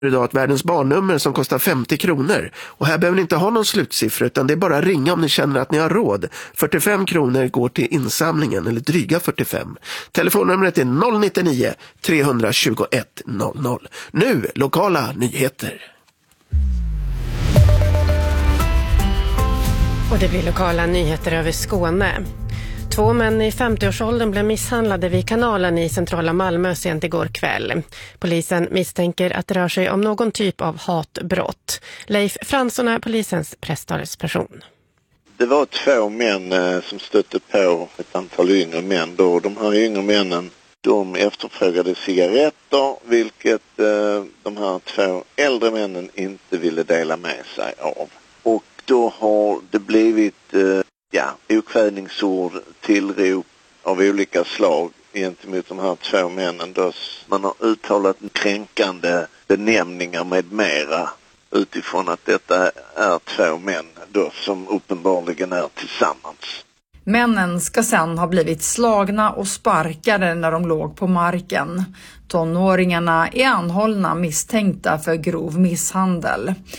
Idag ett världens barnnummer som kostar 50 kronor. Och här behöver ni inte ha någon slutsiffra utan det är bara att ringa om ni känner att ni har råd. 45 kronor går till insamlingen, eller dryga 45. Telefonnumret är 099 321 00. Nu lokala nyheter. Och det blir lokala nyheter över Skåne. 2 män i 50-årsåldern blev misshandlade vid kanalen i centrala Malmö sent igår kväll. Polisen misstänker att det rör sig om någon typ av hatbrott. Leif Fransson är polisens presstalesperson. Det var 2 män som stötte på ett antal yngre män. Då. De här yngre männen, de efterfrågade cigaretter, vilket de här 2 äldre männen inte ville dela med sig av. Och då har det blivit okvädningsord, tillrop av olika slag gentemot de här 2 männen. Då man har uttalat kränkande benämningar med mera utifrån att detta är 2 män då som uppenbarligen är tillsammans. Männen ska sedan ha blivit slagna och sparkade när de låg på marken. Tonåringarna är anhållna misstänkta för grov misshandel.